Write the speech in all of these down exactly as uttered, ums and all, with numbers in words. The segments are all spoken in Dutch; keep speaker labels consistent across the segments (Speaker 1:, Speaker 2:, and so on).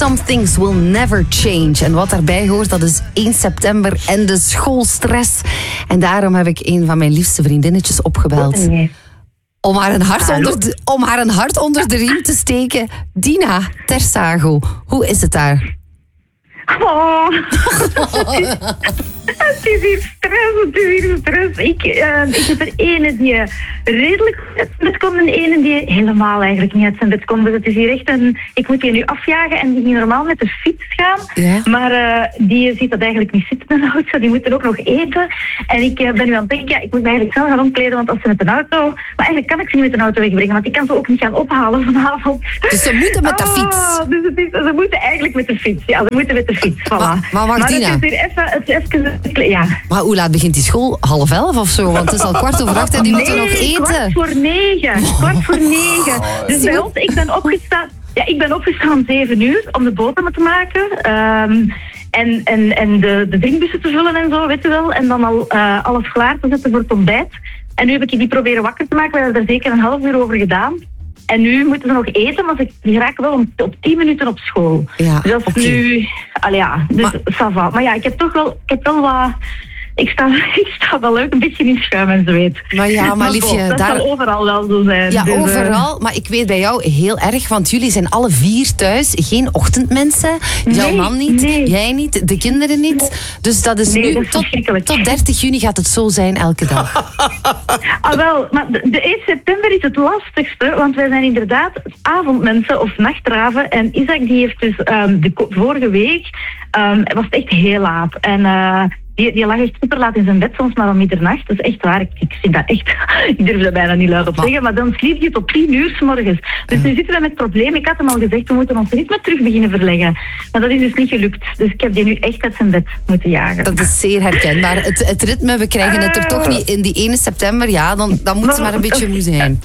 Speaker 1: Some things will never change. En wat daarbij hoort, dat is één september en de schoolstress. En daarom heb ik een van mijn liefste vriendinnetjes opgebeld.
Speaker 2: Nee.
Speaker 1: Om haar, een hart onder de, om haar een hart onder de riem te steken. Dina Tersago, hoe is het daar?
Speaker 2: Oh. Het is hier stress, het is hier stress. Ik, uh, ik heb er ene die redelijk uit zijn bed komt en ene die helemaal eigenlijk niet uit zijn bed komt. Dus het is hier echt een... Ik moet die nu afjagen en die ging normaal met de fiets gaan.
Speaker 1: Ja.
Speaker 2: Maar uh, die ziet dat eigenlijk niet zitten in de auto. Die moeten ook nog eten. En ik uh, ben nu aan het denken, ja, ik moet me eigenlijk snel gaan omkleden, want als ze met een auto... Maar eigenlijk kan ik ze niet met een auto wegbrengen, want ik kan ze ook niet gaan ophalen vanavond.
Speaker 1: Dus ze moeten met de fiets.
Speaker 2: Oh, dus het is, ze moeten eigenlijk met de fiets. Ja, ze moeten met de fiets. Voilà.
Speaker 1: Maar, maar wacht,
Speaker 2: maar
Speaker 1: Dina.
Speaker 2: het is weer even... Het is even ja.
Speaker 1: Maar hoe laat begint die school? Half elf of zo? Want het is al kwart over acht en die moeten
Speaker 2: nee,
Speaker 1: nog eten.
Speaker 2: kwart voor negen. Kwart voor negen. Dus bij ons, ik ben opgestaan... Ja, ik ben opgestaan om zeven uur om de boterhammen te maken. Um, en en, en de, de drinkbussen te vullen en zo, weet je wel. En dan al uh, alles klaar te zetten voor het ontbijt. En nu heb ik die proberen wakker te maken. We hebben er zeker een half uur over gedaan. En nu moeten ze nog eten, maar ze raken wel om, op tien minuten op school.
Speaker 1: Ja,
Speaker 2: dus dat is
Speaker 1: okay.
Speaker 2: nu... Allee, ja, dus
Speaker 1: maar,
Speaker 2: ça va. Maar ja, ik heb toch wel, ik heb wel wat... Ik sta, ik sta wel leuk een beetje in schuim en zweet.
Speaker 1: Maar ja, maar liefje...
Speaker 2: Dat
Speaker 1: daar...
Speaker 2: zal overal wel zo zijn.
Speaker 1: Ja,
Speaker 2: dus,
Speaker 1: overal. Maar ik weet bij jou heel erg, want jullie zijn alle vier thuis. Geen ochtendmensen. Jouw
Speaker 2: nee,
Speaker 1: man niet,
Speaker 2: nee.
Speaker 1: jij niet, de kinderen niet. Dus dat is
Speaker 2: nee,
Speaker 1: nu...
Speaker 2: Dat is
Speaker 1: tot, tot dertig juni gaat het zo zijn, elke dag.
Speaker 2: Ah, wel, maar de, de eerste september is het lastigste, want wij zijn inderdaad avondmensen of nachtraven. En Isaac die heeft dus um, de vorige week... Um, het was echt heel laat. En... Uh, Die, die lag echt super laat in zijn bed, soms maar om middernacht. Dat is echt waar. Ik, ik zie dat echt... Ik durf dat bijna niet luid op zeggen, maar dan sliep je tot tien uur 's morgens. Dus nu zitten we met het probleem. Ik had hem al gezegd, we moeten ons ritme terug beginnen verleggen. Maar dat is dus niet gelukt. Dus ik heb die nu echt uit zijn bed moeten jagen.
Speaker 1: Dat is zeer herkenbaar. Het, het ritme, we krijgen het er toch niet in die ene september. Ja, dan, dan moet ze maar een beetje moe zijn.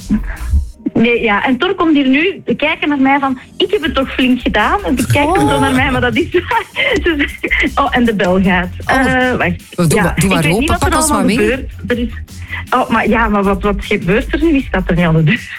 Speaker 2: Nee, ja. En Tor komt hier nu kijken naar mij van... Ik heb het toch flink gedaan. En die kijkt hem zo naar mij, maar dat is... dus, oh, en de bel gaat.
Speaker 1: Oh.
Speaker 2: Uh, wacht.
Speaker 1: Doe,
Speaker 2: ja,
Speaker 1: maar, doe maar open, pak ons maar mee.
Speaker 2: Gebeurt. Er is, oh, maar ja, maar wat, wat gebeurt er nu? Wie staat er niet aan de deur?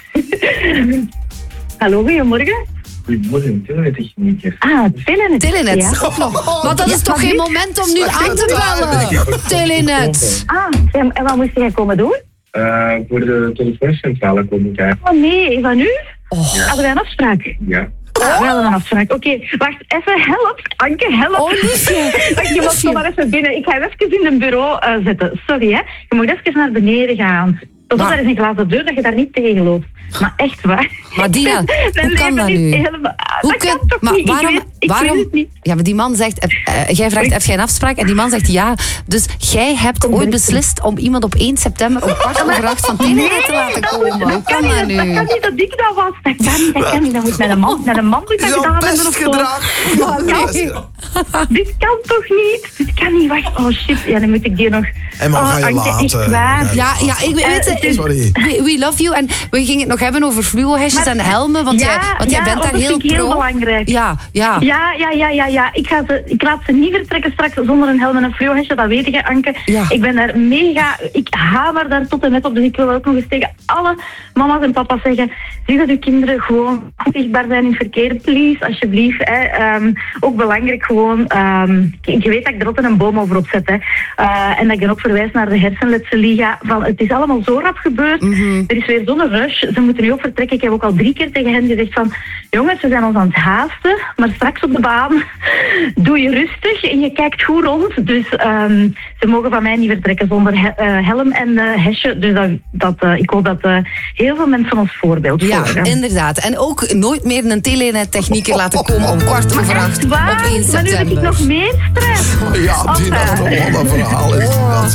Speaker 2: Hallo, goedemorgen.
Speaker 3: Goedemorgen, telenetechnieker.
Speaker 2: Ah, telenet.
Speaker 1: Telenet.
Speaker 2: Ja.
Speaker 1: Oh, maar dat is toch geen moment om nu aan te bellen? Telenet.
Speaker 2: Ah, en wat moest jij komen doen?
Speaker 3: Uh, voor de telefooncentrale komen kijken.
Speaker 2: Oh nee, is dat nu?
Speaker 1: Oh.
Speaker 2: Hadden wij een afspraak?
Speaker 3: Ja.
Speaker 2: Oh, we hadden een afspraak. Oké, okay, wacht, even help. Anke, help.
Speaker 1: Oh, liefje.
Speaker 2: Wacht, je mag maar even binnen. Ik ga je even in een bureau uh, zetten. Sorry, hè. Je moet even naar beneden gaan. Tot er is een glazen deur dat je daar niet tegen loopt. Maar echt waar.
Speaker 1: Maar Dina, hoe kan dat nu?
Speaker 2: Helemaal,
Speaker 1: hoe
Speaker 2: dat
Speaker 1: kun,
Speaker 2: kan toch
Speaker 1: maar
Speaker 2: niet?
Speaker 1: waarom,
Speaker 2: Ik weet, ik
Speaker 1: waarom,
Speaker 2: weet het niet.
Speaker 1: Ja, maar die man zegt, uh, jij vraagt, heb jij een afspraak? En die man zegt ja. Dus jij hebt
Speaker 2: Kom,
Speaker 1: ooit beslist om iemand op één september om kwart over acht van Telenet te laten komen. Hoe kan dat nu?
Speaker 2: Dat kan niet dat ik dat was. Dat kan niet, dat kan niet. Dat moet met een man, met een man moet dat gedaan hebben of zo.
Speaker 4: gedrag.
Speaker 2: Nee, dit kan toch niet? Dit kan niet. Wacht, oh shit. Ja, dan moet ik die nog...
Speaker 4: En maar
Speaker 2: oh,
Speaker 4: ga je
Speaker 2: Anke,
Speaker 4: laten.
Speaker 2: echt waar.
Speaker 1: Ja, ja, ik weet het.
Speaker 2: Uh,
Speaker 4: Sorry.
Speaker 1: We, we love you. En we gingen het nog hebben over fluohesjes en helmen, want,
Speaker 2: ja,
Speaker 1: jij, want
Speaker 2: ja,
Speaker 1: jij bent daar
Speaker 2: dat
Speaker 1: heel
Speaker 2: vind ik heel
Speaker 1: pro.
Speaker 2: belangrijk.
Speaker 1: Ja, ja.
Speaker 2: Ja, ja, ja, ja, ja. Ik, ga ze, ik laat ze niet vertrekken straks zonder een helm en een fluohesje, dat weet je, Anke.
Speaker 1: Ja.
Speaker 2: Ik ben daar mega... Ik hamer daar tot en met op, dus ik wil ook nog eens tegen alle mama's en papa's zeggen, zie dat uw kinderen gewoon zichtbaar zijn in het verkeer, please, alsjeblieft. Hè. Um, ook belangrijk gewoon... Um, je weet dat ik er altijd een boom over opzet, hè. Uh, en dat ik dan ook verwijs naar de hersenletselliga, van het is allemaal zo rap gebeurd, mm-hmm. Er is weer zo'n rush, ze moeten nu ook vertrekken. Ik heb ook al drie keer tegen hen gezegd van, jongens, we zijn ons aan het haasten, maar straks op de baan doe je rustig en je kijkt goed rond. Dus um, ze mogen van mij niet vertrekken zonder he- uh, helm en uh, hesje. Dus dat, dat, uh, ik hoop dat uh, heel veel mensen ons voorbeeld
Speaker 1: Ja,
Speaker 2: volgen.
Speaker 1: inderdaad. En ook nooit meer een telenet-technieker laten komen om kwart over acht op
Speaker 2: Waar?
Speaker 1: één
Speaker 2: Maar nu heb ik
Speaker 1: september.
Speaker 2: nog meer stress.
Speaker 4: Ja, die dat is een ander verhaal.
Speaker 1: Oh.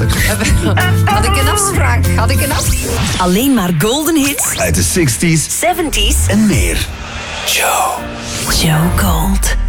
Speaker 1: Had ik een afspraak? Had ik een afspraak?
Speaker 5: Alleen maar golden hits
Speaker 4: Uit de zestig's
Speaker 5: zeventig's
Speaker 4: en meer. Joe.
Speaker 5: Joe Gold.